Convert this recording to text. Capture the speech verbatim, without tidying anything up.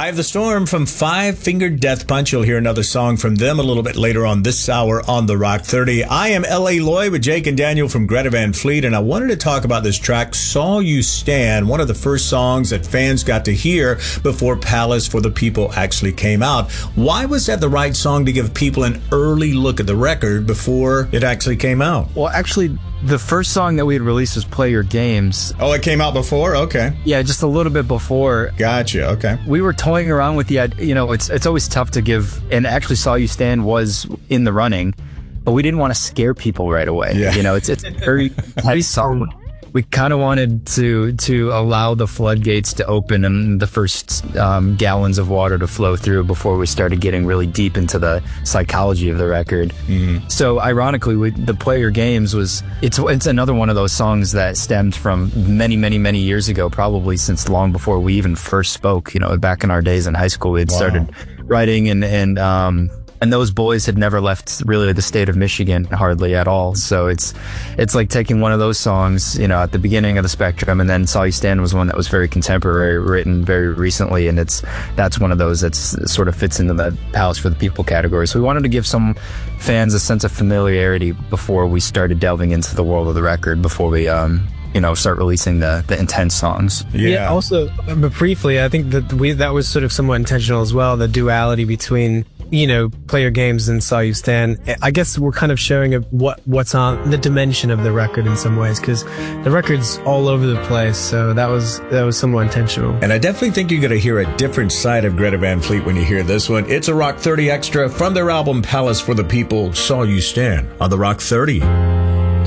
Eye of the Storm from Five Finger Death Punch. You'll hear another song from them a little bit later on this hour on The Rock thirty. I am L A. Lloyd with Jake and Daniel from Greta Van Fleet, and I wanted to talk about this track, Saw You Stand, one of the first songs that fans got to hear before Palace for the People actually came out. Why was that the right song to give people an early look at the record before it actually came out? Well, actually, the first song that we had released was Play Your Games. Oh, it came out before? Okay. Yeah, just a little bit before. Gotcha, okay. We were toying around with the idea, you know, it's it's always tough to give, and actually Saw You Stand was in the running, but we didn't want to scare people right away. Yeah. You know, it's it's a very heavy song. We kind of wanted to to allow the floodgates to open and the first um, gallons of water to flow through before we started getting really deep into the psychology of the record. Mm-hmm. So ironically, we, the Play Your Games was it's it's another one of those songs that stemmed from many many many years ago, probably since long before we even first spoke. You know, back in our days in high school, we had wow. started writing and and um, and those boys had never left really the state of Michigan hardly at all. So it's it's like taking one of those songs, you know, at the beginning of the spectrum, and then Saw You Stand was one that was very contemporary, written very recently, and it's that's one of those that's sort of fits into the Palace for the People category. So we wanted to give some fans a sense of familiarity before we started delving into the world of the record, before we um you know, start releasing the, the intense songs. Yeah. yeah. Also, but briefly, I think that we that was sort of somewhat intentional as well. The duality between, you know, Play Your Games and Saw You Stand. I guess we're kind of showing a, what what's on the dimension of the record in some ways, because the record's all over the place. So that was that was somewhat intentional. And I definitely think you're going to hear a different side of Greta Van Fleet when you hear this one. It's a Rock thirty Extra from their album Palace for the People. Saw You Stand on the Rock thirty.